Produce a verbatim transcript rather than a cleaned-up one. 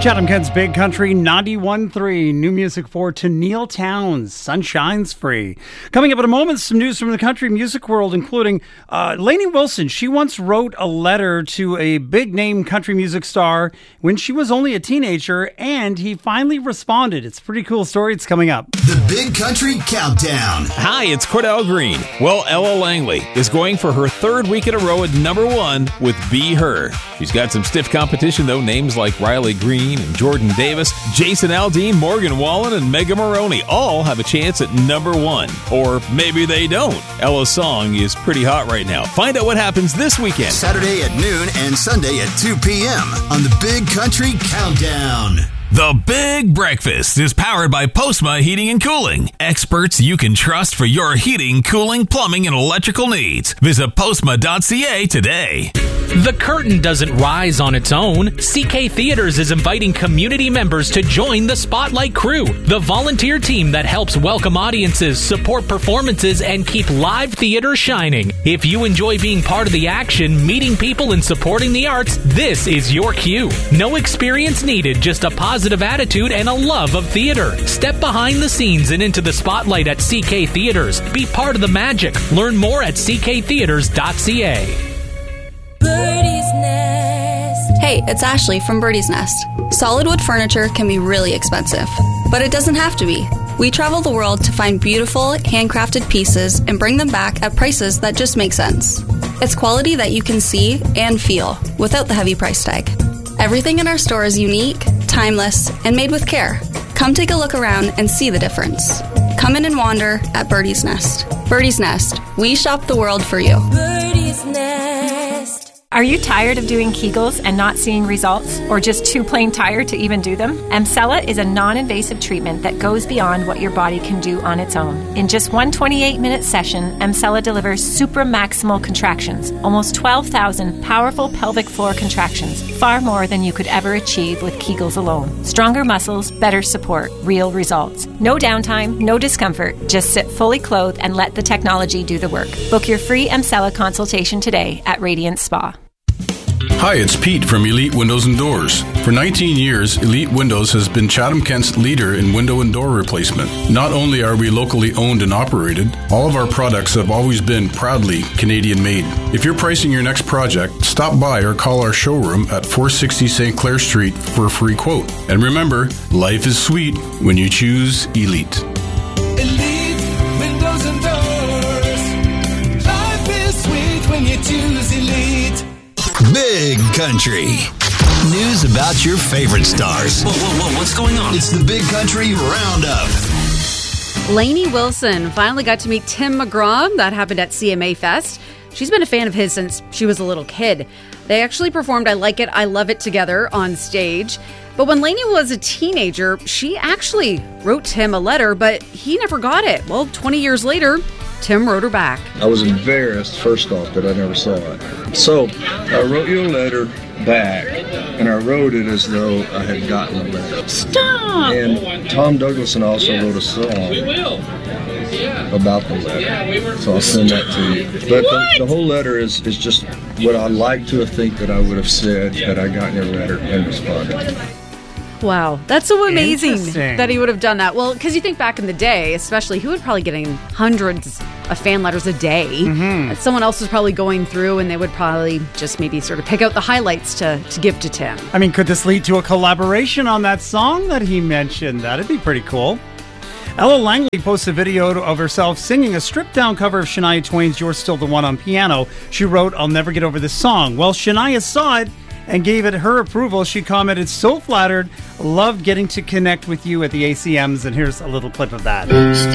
Chatham-Kent's Big Country ninety-one point three. New music for Tennille Townes, Sunshine's Free. Coming up in a moment, some news from the country music world, including uh, Lainey Wilson. She once wrote a letter to a big-name country music star when she was only a teenager, and he finally responded. It's a pretty cool story. It's coming up. The Big Country Countdown. Hi, it's Cordell Green. Well, Ella Langley is going for her third week in a row at number one with Be Her. She's got some stiff competition, though. Names like Riley Green and Jordan Davis, Jason Aldean, Morgan Wallen, and Mega Maroney all have a chance at number one. Or maybe they don't. Ella's song is pretty hot right now. Find out what happens this weekend. Saturday at noon and Sunday at two p.m. on the Big Country Countdown. The Big Breakfast is powered by Postma Heating and Cooling. Experts you can trust for your heating, cooling, plumbing, and electrical needs. Visit postma dot c a today. The curtain doesn't rise on its own. C K Theaters is inviting community members to join the Spotlight Crew, the volunteer team that helps welcome audiences, support performances, and keep live theater shining. If you enjoy being part of the action, meeting people, and supporting the arts, this is your cue. No experience needed, just a positive attitude and a love of theater. Step behind the scenes and into the spotlight at C K Theaters. Be part of the magic. Learn more at c k theaters dot c a. Birdie's Nest. Hey, it's Ashley from Birdie's Nest. Solid wood furniture can be really expensive, but it doesn't have to be. We travel the world to find beautiful, handcrafted pieces and bring them back at prices that just make sense. It's quality that you can see and feel without the heavy price tag. Everything in our store is unique, timeless, and made with care. Come take a look around and see the difference. Come in and wander at Birdie's Nest. Birdie's Nest. We shop the world for you. Birdie's Nest. Are you tired of doing Kegels and not seeing results, or just too plain tired to even do them? Emsella is a non-invasive treatment that goes beyond what your body can do on its own. In just one twenty-eight minute session, Emsella delivers supramaximal contractions, almost twelve thousand powerful pelvic floor contractions, far more than you could ever achieve with Kegels alone. Stronger muscles, better support, real results. No downtime, no discomfort, just sit fully clothed and let the technology do the work. Book your free Emsella consultation today at Radiant Spa. Hi, it's Pete from Elite Windows and Doors. For nineteen years, Elite Windows has been Chatham-Kent's leader in window and door replacement. Not only are we locally owned and operated, all of our products have always been proudly Canadian-made. If you're pricing your next project, stop by or call our showroom at four sixty Saint Clair Street for a free quote. And remember, life is sweet when you choose Elite. Elite Windows and Doors. Life is sweet when you choose Elite. Big Country. News about your favorite stars. Whoa, whoa, whoa, what's going on? It's the Big Country Roundup. Lainey Wilson finally got to meet Tim McGraw. That happened at C M A Fest. She's been a fan of his since she was a little kid. They actually performed I Like It, I Love It together on stage. But when Lainey was a teenager, she actually wrote Tim a letter, but he never got it. Well, twenty years later, Tim wrote her back. I was embarrassed, first off, that I never saw it. So I wrote you a letter back, and I wrote it as though I had gotten a letter. Stop! And Tom Douglason also wrote a song about the letter. So I'll send that to you. But the, the whole letter is, is just what I like to think that I would have said had I gotten a letter and responded. Wow, that's so amazing that he would have done that. Well, because you think back in the day, especially, he was probably getting hundreds of fan letters a day. Mm-hmm. Someone else was probably going through, and they would probably just maybe sort of pick out the highlights to, to give to Tim. I mean, could this lead to a collaboration on that song that he mentioned? That'd be pretty cool. Ella Langley posted a video of herself singing a stripped-down cover of Shania Twain's You're Still the One on piano. She wrote, I'll never get over this song. Well, Shania saw it and gave it her approval. She commented, so flattered, loved getting to connect with you at the A C Ms, and here's a little clip of that.